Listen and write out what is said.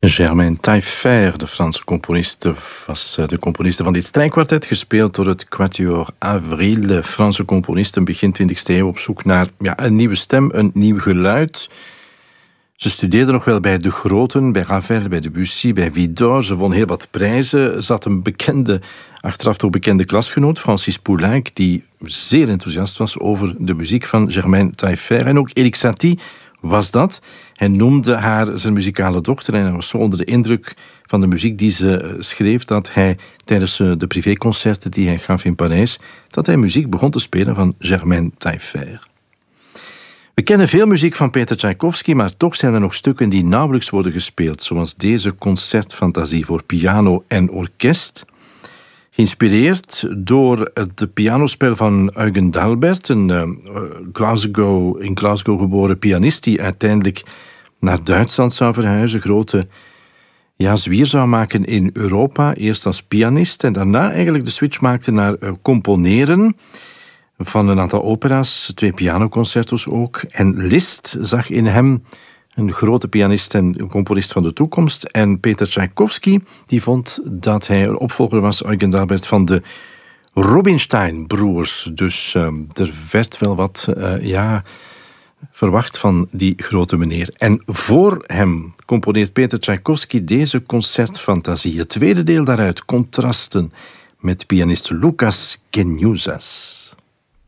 Germain Taillefer, de Franse componist, was de componist van dit strijkkwartet, gespeeld door het Quatuor Avril. De Franse componisten begin 20e eeuw op zoek naar een nieuwe stem, een nieuw geluid. Ze studeerden nog wel bij de groten, bij Ravel, bij Debussy, bij Widor. Ze won heel wat prijzen. Ze had een achteraf toch bekende klasgenoot, Francis Poulenc, die zeer enthousiast was over de muziek van Germain Taillefer. En ook Erik Satie was dat. Hij noemde haar zijn muzikale dochter en hij was zo onder de indruk van de muziek die ze schreef dat hij tijdens de privéconcerten die hij gaf in Parijs, dat hij muziek begon te spelen van Germain Taillefer. We kennen veel muziek van Peter Tchaikovsky, maar toch zijn er nog stukken die nauwelijks worden gespeeld, zoals deze concertfantasie voor piano en orkest. Geïnspireerd door het pianospel van Eugen d'Albert, een in Glasgow geboren pianist die uiteindelijk naar Duitsland zou verhuizen, grote zwier zou maken in Europa, eerst als pianist en daarna eigenlijk de switch maakte naar componeren van een aantal opera's, 2 pianoconcertos ook. En Liszt zag in hem een grote pianist en componist van de toekomst. En Peter Tchaikovsky die vond dat hij een opvolger was, Eugen d'Albert, van de Rubinstein-broers. Dus er werd wel wat verwacht van die grote meneer. En voor hem componeert Peter Tchaikovsky deze concertfantasie. Het tweede deel daaruit, contrasten met pianist Lucas Geniusas.